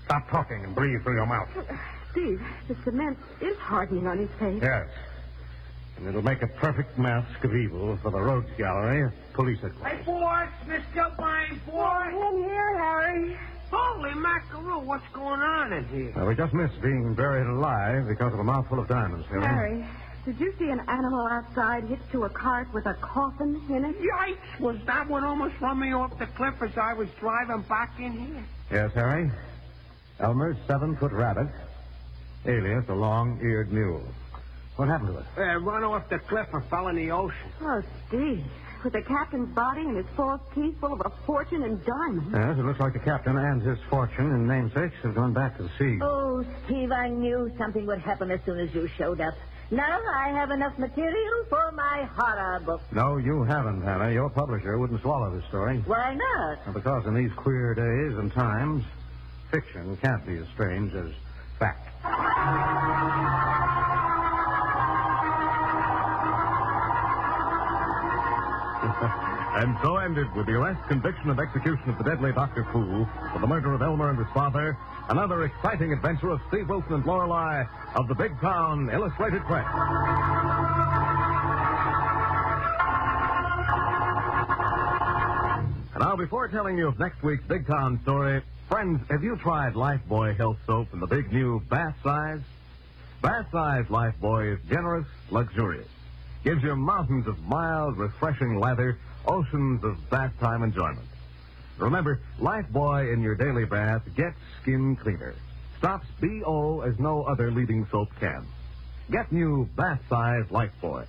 Stop talking and breathe through your mouth. Steve, the cement is hardening on his face. Yes. And it'll make a perfect mask of evil for the Rogues Gallery at police headquarters. Hey, boys, Mr. O'Brien, boys. In here, Harry. Holy mackerel, what's going on in here? We just missed being buried alive because of a mouthful of diamonds, Harry. Harry, did you see an animal outside hitched to a cart with a coffin in it? Yikes! Was that one almost run me off the cliff as I was driving back in here? Yes, Harry. Elmer's 7-foot rabbit, alias a long-eared mule. What happened to it? Run off the cliff and fell in the ocean. Oh, Steve. With the captain's body and his false teeth full of a fortune in diamonds. Yes, it looks like the captain and his fortune and namesakes have gone back to the sea. Oh, Steve, I knew something would happen as soon as you showed up. Now I have enough material for my horror book. No, you haven't, Hannah. Your publisher wouldn't swallow this story. Why not? Because in these queer days and times, fiction can't be as strange as fact. And so ended, with the arrest, conviction, and execution of the deadly Dr. Fool for the murder of Elmer and his father, another exciting adventure of Steve Wilson and Lorelei of the Big Town Illustrated Press. And now, before telling you of next week's Big Town story, friends, have you tried Lifebuoy Health Soap in the big new bath size? Bath size Lifebuoy is generous, luxurious. Gives you mountains of mild, refreshing lather, oceans of bath time enjoyment. Remember, Lifebuoy in your daily bath gets skin cleaner. Stops BO as no other leading soap can. Get new bath size Lifebuoy.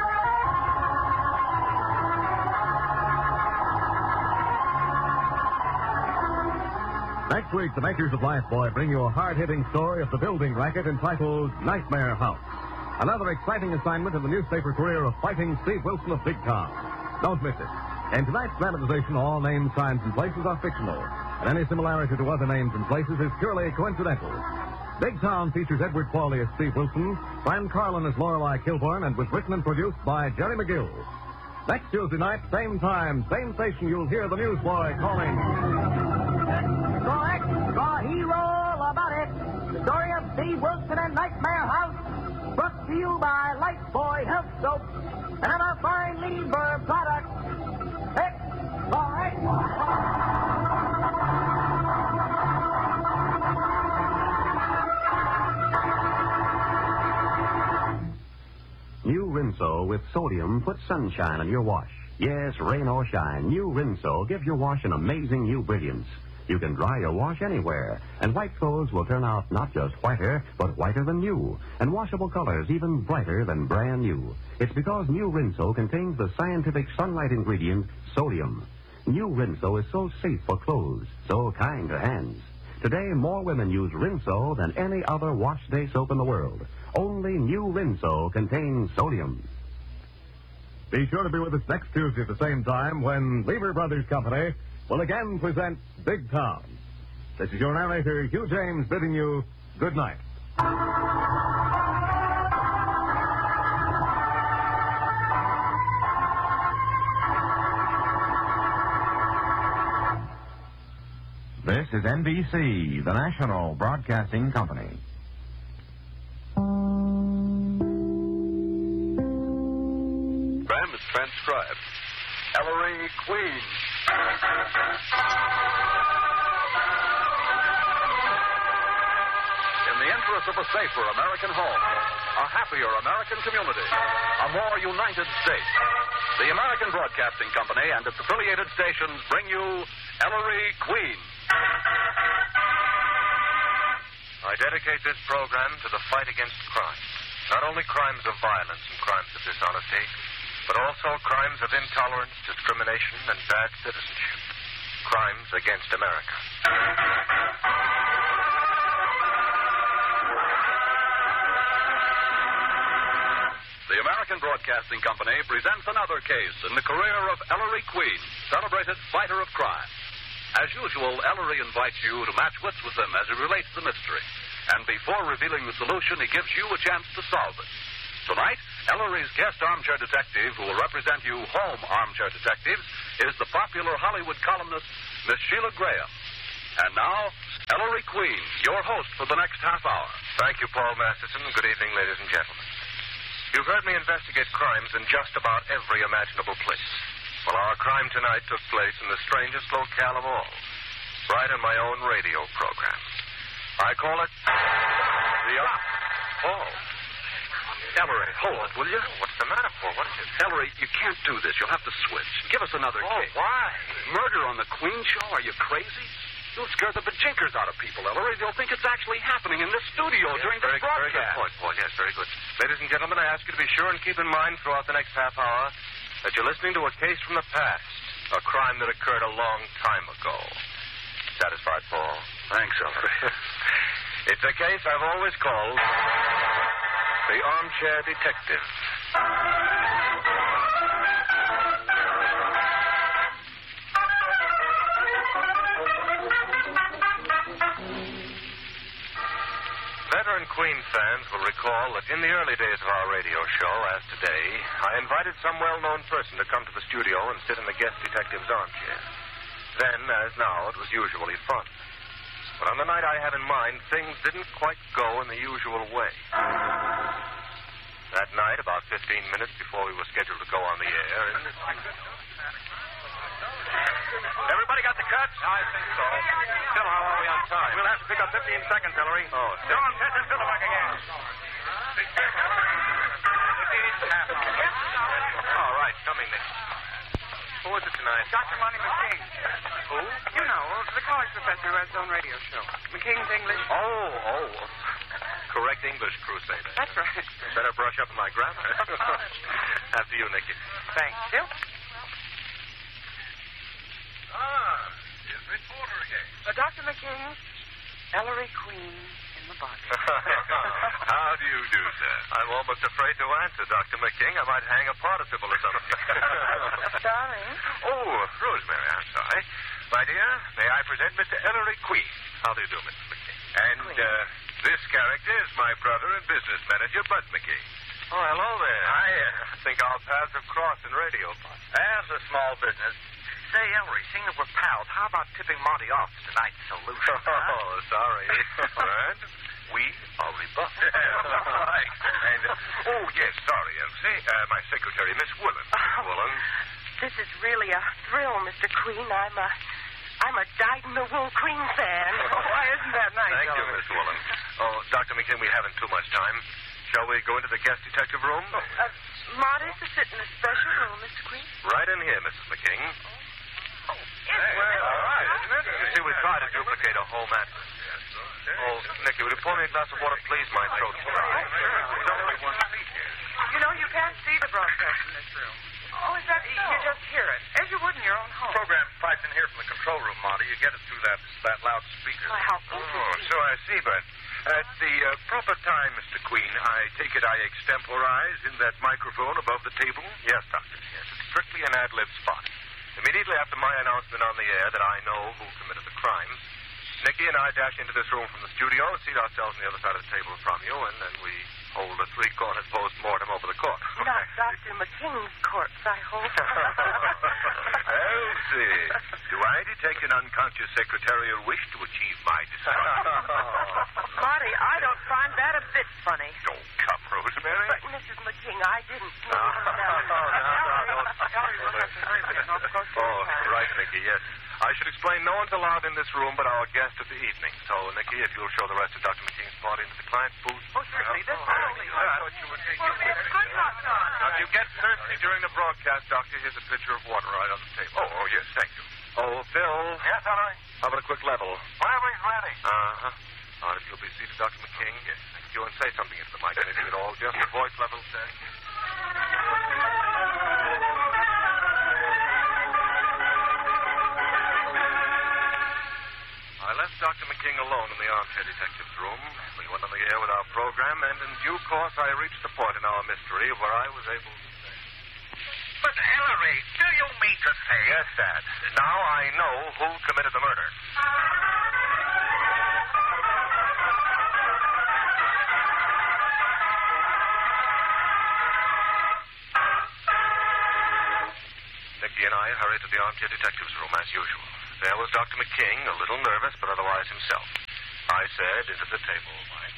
Next week, the makers of Lifebuoy bring you a hard-hitting story of the building racket entitled Nightmare House. Another exciting assignment in the newspaper career of fighting Steve Wilson of Big Town. Don't miss it. In tonight's dramatization, all names, times, and places are fictional, and any similarity to other names and places is purely coincidental. Big Town features Edward Pauly as Steve Wilson, Fran Carlin as Lorelei Kilborn, and was written and produced by Jerry McGill. Next Tuesday night, same time, same station, you'll hear the newsboy calling. Correct, the hero about it. The story of Steve Wilson and Nightmare House. Brought to you by Lifebuoy Health Soap, another fine Leesburg product. New Rinso with sodium puts sunshine in your wash. Yes, rain or shine, new Rinso gives your wash an amazing new brilliance. You can dry your wash anywhere, and white clothes will turn out not just whiter, but whiter than new, and washable colors even brighter than brand new. It's because new Rinso contains the scientific sunlight ingredient, sodium. New Rinso is so safe for clothes, so kind to hands. Today, more women use Rinso than any other wash day soap in the world. Only new Rinso contains sodium. Be sure to be with us next Tuesday at the same time when Lever Brothers Company will again present Big Town. This is your narrator, Hugh James, bidding you good night. This is NBC, the national broadcasting company. Program is transcribed. Ellery Queen. In the interest of a safer American home, a happier American community, a more united state, the American Broadcasting Company and its affiliated stations bring you Ellery Queen. I dedicate this program to the fight against crime. Not only crimes of violence and crimes of dishonesty, but also crimes of intolerance, discrimination, and bad citizenship. Crimes against America. The American Broadcasting Company presents another case in the career of Ellery Queen, celebrated fighter of crime. As usual, Ellery invites you to match wits with him as he relates the mystery. And before revealing the solution, he gives you a chance to solve it. Tonight, Ellery's guest armchair detective, who will represent you home armchair detectives, is the popular Hollywood columnist, Miss Sheila Graham. And now, Ellery Queen, your host for the next half hour. Thank you, Paul Masterson. Good evening, ladies and gentlemen. You've heard me investigate crimes in just about every imaginable place. Well, our crime tonight took place in the strangest locale of all, right on my own radio program. I call it the... Paul. Ellery, hold it, will you? What's the matter, Paul? What is it? Ellery, you can't do this. You'll have to switch. Give us another case. Why? Murder on the Queen Show? Are you crazy? You'll scare the bejinkers out of people, Ellery. They'll think it's actually happening in this studio during the broadcast. Very good point, Paul. Yes, very good. Ladies and gentlemen, I ask you to be sure and keep in mind throughout the next half hour that you're listening to a case from the past, a crime that occurred a long time ago. Satisfied, Paul? Thanks, Ellery. It's a case I've always called the Armchair Detective. Veteran Queen fans will recall that in the early days of our radio show, as today, I invited some well-known person to come to the studio and sit in the guest detective's armchair. Then, as now, it was usually fun. But on the night I had in mind, things didn't quite go in the usual way. That night, about 15 minutes before we were scheduled to go on the air... Everybody got the cuts? I think so. Still, how are we on time? We'll have to pick up 15 seconds, Ellery. Oh, still on Texas Silverback again. All right, coming, Nick. Who is it tonight? Dr. Monty McKing. Who? You know, the college professor who has his own radio show. McKing's English. Oh. Correct English crusader. That's right. Better brush up on my grammar. After you, Nicky. Thank you. Here's Miss Porter again. Dr. McKing, Ellery Queen in the box. How do you do, sir? I'm almost afraid to answer, Dr. McKing. I might hang a participle or something. Darling. Oh, Rosemary, I'm sorry. My dear, may I present Mr. Ellery Queen. How do you do, Mr. McKing? And this character is my brother and business manager, Bud McKing. Oh, hello there. I think our paths have crossed in radio. As a small business. Say, Ellery, seeing that we're pals, how about tipping Monty off tonight's solution? Oh, sorry. And we are rebuffed. Right. And, yes, sorry, Elsie. My secretary, Miss Woolen. Woolen. This is really a thrill, Mr. Queen. I'm a dyed-in-the-wool Queen fan. Why isn't that nice, Thank you, Ellery? Miss Woolen. Oh, Dr. McKim, we haven't too much time. Shall we go into the guest detective room? Marty's to sit in a special room, Mr. Queen. Right in here, Mrs. McKing. All right, isn't it? You see, we tried to duplicate a whole mattress. Oh, Nicky, would you pour me a glass of water, please? My throat's dry. There's only one seat here. You know, you can't see the broadcast in this room. Oh, is that so? You just hear it, as you would in your own home. Program pipes in here from the control room, Monty. You get it through that loudspeaker. Why, how interesting. Oh, so I see, but at the proper time, Mr. Queen, I take it I extemporize in that microphone above the table? Yes, Doctor. Yes, it's strictly an ad-lib spot. Immediately after my announcement on the air that I know who committed the crimes, Nicky and I dash into this room from the studio, seat ourselves on the other side of the table from you, and then we hold a three-cornered post-mortem over the court. Not Dr. McKing's corpse, I hope. Elsie, do I detect an unconscious secretarial wish to achieve my destruction? Marty, I don't find that a bit funny. Don't come, Rosemary. But, Mrs. McKing, I didn't mean Oh, right, Nicky, yes. I should explain no one's allowed in this room but our guest of the evening. So, Nicky, if you'll show the rest of Dr. McKing's party into the client's booth. Oh, certainly. This I thought you would take good luck, Don. Now, if you get thirsty during the broadcast, Doctor, here's a pitcher of water right on the table. Oh, yes, thank you. Oh, Phil. Yes, Ellery? How about a quick level? Whenever he's ready. Uh-huh. All right, if you'll be seated, Dr. McKing. Yes, thank you. And say something into the mic, anything at all. Just a voice level, say. I left Dr. McKing alone in the armchair detective's room. We went on the air with our program, and in due course I reached the point in our mystery where I was able to say... But, Ellery, do you mean to say... Yes, Dad. Now I know who committed the murder. Nicky and I hurried to the armchair detective's room as usual. There was Dr. McKing, a little nervous, but otherwise himself. I said, into the table, Mike.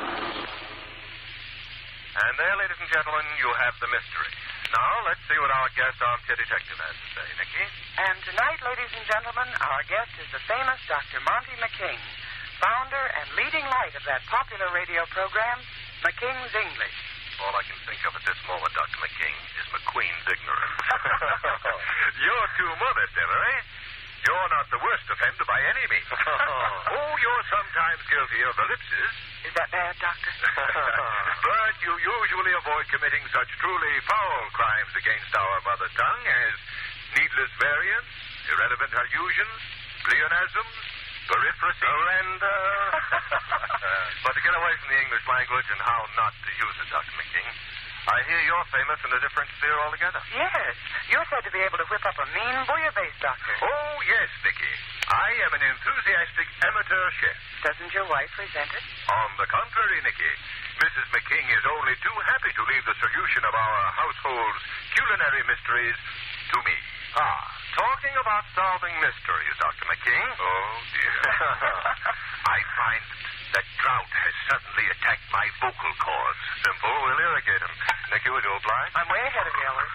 And there, ladies and gentlemen, you have the mystery. Now, let's see what our guest armchair detective has to say. Nicky? And tonight, ladies and gentlemen, our guest is the famous Dr. Monty McKing, founder and leading light of that popular radio program, McKing's English. All I can think of at this moment, Dr. McKing, is McQueen's ignorance. You're too modest, Ellery. You're not the worst offender by any means. Oh, you're sometimes guilty of ellipses. Is that bad, Doctor? But you usually avoid committing such truly foul crimes against our mother tongue as needless variants, irrelevant allusions, pleonasms, periphrasy. Surrender. But to get away from the English language and how not to use it, Dr. McKing, I hear you're famous in a different sphere altogether. Yes. You're said to be able to whip up a mean bouillabaisse, Doctor. Oh, yes, Nicky. I am an enthusiastic amateur chef. Doesn't your wife resent it? On the contrary, Nicky, Mrs. McKing is only too happy to leave the solution of our household's culinary mysteries to me. Talking about solving mysteries, Dr. McKing. Oh, dear. I find that drought has suddenly attacked my vocal cords. Simple, we'll irrigate them. Nicky, will you oblige? I'm way ahead of you, Ellery.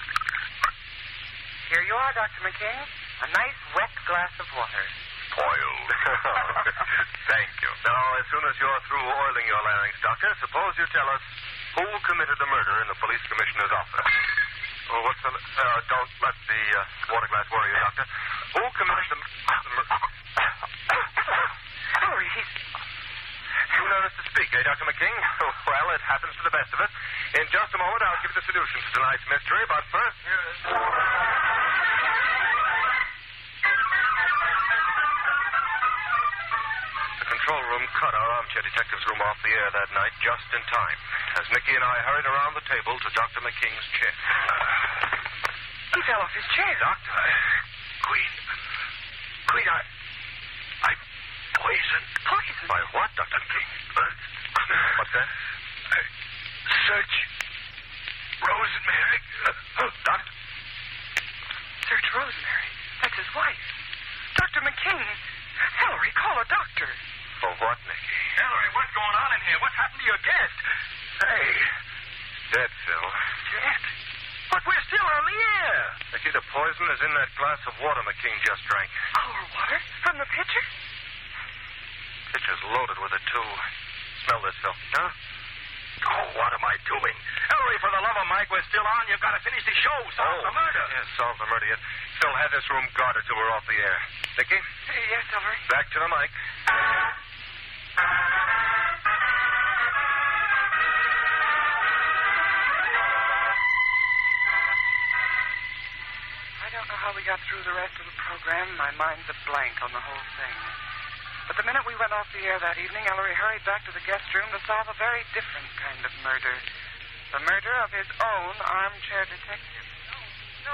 Here you are, Dr. McKing. A nice wet glass of water. Oiled. Thank you. Now, as soon as you're through oiling your larynx, Doctor, suppose you tell us who committed the murder in the police commissioner's office. Oh, what's the... don't let the water glass worry you, Doctor. Who committed the murder... Ellery, he's... Too nervous to speak, eh, Dr. McKing? Well, it happens to the best of us. In just a moment, I'll give you the solution to tonight's mystery, but first... The control room cut our armchair detective's room off the air that night just in time, as Nicky and I hurried around the table to Dr. McKing's chair. He fell off his chair. Doctor, Queen, I'm poisoned. Poisoned? By what, Dr. McKing? What's that? Search Rosemary. Doctor? Search Rosemary. That's his wife. Dr. McKing. Ellery, call a doctor. For what, Nicky? Ellery, what's going on in here? What's happened to your guest? Hey. Dead, Phil. Dead? But we're still on the air. Nicky, the poison is in that glass of water McKing just drank. Our water? From the pitcher? Pitcher's loaded with it, too. Smell this, Phil. Huh? Oh, what am I doing? Ellery, for the love of Mike, we're still on. You've got to finish the show. Solve the murder. Yes, solve the murder. Yes. Phil, have this room guarded till we're off the air. Nicky? Yes, Ellery. Back to the mic. I don't know how we got through the rest of the program. My mind's a blank on the whole thing. But the minute we went off the air that evening, Ellery hurried back to the guest room to solve a very different kind of murder. The murder of his own armchair detective. No.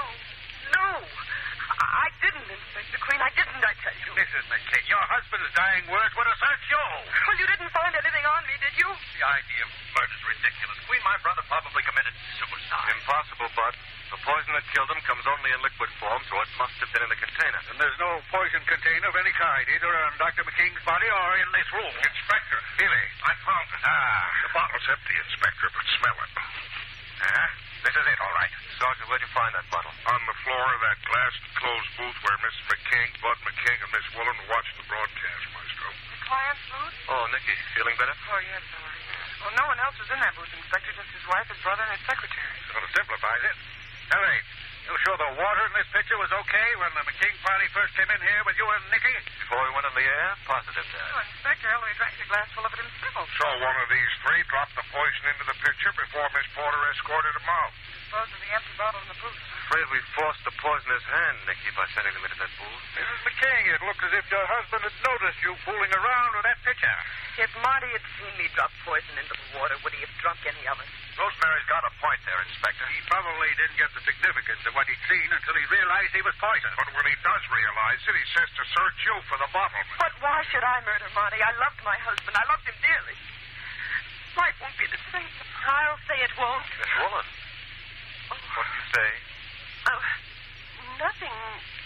I didn't, Inspector Queen. I didn't, I tell you. Mrs. McKing, your husband's dying words were to search you. Well, you didn't find anything on me, did you? The idea of murder's ridiculous. Queen, my brother probably committed suicide. Impossible, Bud. The poison that killed him comes only in liquid form, so it must have been in the container. And there's no poison container of any kind, either on Dr. McKing's body or in this room. Inspector, Billy, I found it. The bottle's empty, Inspector, but smell it. This is it, all right. Sergeant, where'd you find that bottle? On the floor of that glass-enclosed booth where Mrs. McKing, Bud McKing, and Miss Woolen watched the broadcast, Maestro. The client's booth? Oh, Nicky, feeling better? Oh, yes, Ellery. Well, no one else was in that booth, Inspector, just his wife, his brother, and his secretary. Sort of simplifies it. Ellery, you sure the water in this pitcher was okay when the McKing party first came in here with you and Nicky? Before we went on the air? Positive, Dad. Oh, Inspector, Ellery drank a glass full of it himself. So one of these three dropped the poison into the pitcher before Miss Porter escorted him out. Disposed of the empty bottle in the booth. Afraid we forced the poisoner's hand, Nicky, by sending them into that booth. Mrs. McKing, it looked as if your husband had noticed you fooling around with that pitcher. If Marty had seen me drop poison into the water, would he have drunk any of it? Rosemary's got a point there, Inspector. He probably didn't get the significance of what he'd seen until he realized he was poisoned. But when he does realize it, he says to search you for the bottle. But why should I murder Marty? I loved my husband. I loved him dearly. Life won't be the same. I'll say it won't. Miss Woolen. What did you say? Nothing.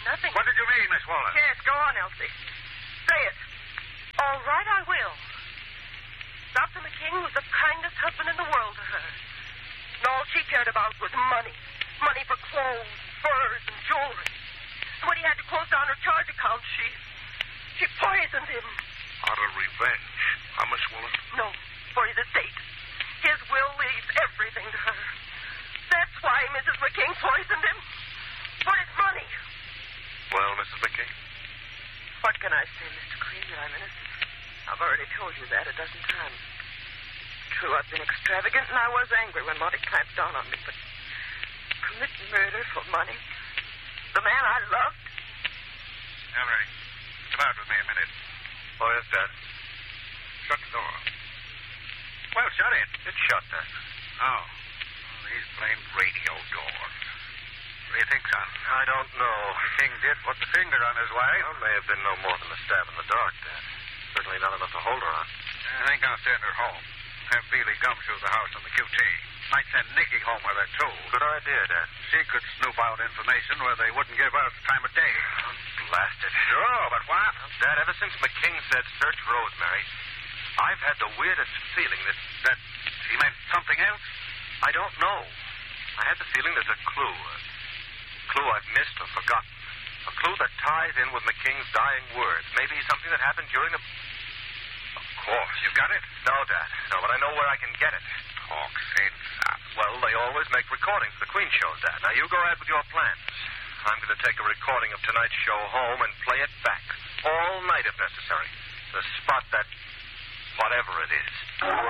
nothing. What did you mean, Miss Wallace? Yes, go on, Elsie. Say it. All right, I will. Dr. McKing was the kindest husband in the world to her. And all she cared about was money. Money for clothes, furs, and jewelry. And when he had to close down her charge account, she poisoned him. Out of revenge. Huh, Miss Wallace? No, for his estate. His will leaves everything to her. That's why Mrs. McKing poisoned him. For his money. Well, Mrs. McKing? What can I say, Mr. Green, that I'm innocent? I've already told you that a dozen times. True, I've been extravagant, and I was angry when Monty clamped down on me, but commit murder for money? The man I loved? Ellery, come out with me a minute. Oh, yes, Dad. Shut the door. Well, shut it. It's shut, Dad. Oh. These blamed radio doors. What do you think, son? I don't know. King did put the finger on his wife. Well, may have been no more than a stab in the dark, Dad. Certainly not enough to hold her on. I think I'll send her home. Have Beely gum through the house on the QT. Might send Nicky home with her, too. Good idea, Dad. She could snoop out information where they wouldn't give us the time of day. Blast it. Sure, but what? Dad, ever since McKing said search Rosemary, I've had the weirdest feeling that he meant something else? I don't know. I had the feeling there's a clue. A clue I've missed or forgotten. A clue that ties in with McKing's dying words. Maybe something that happened during the... Of course. You got it? No, Dad. No, but I know where I can get it. Talk sense. Well, they always make recordings of the Queen shows, Dad. Now, you go ahead with your plans. I'm going to take a recording of tonight's show home and play it back. All night, if necessary. To spot that whatever it is.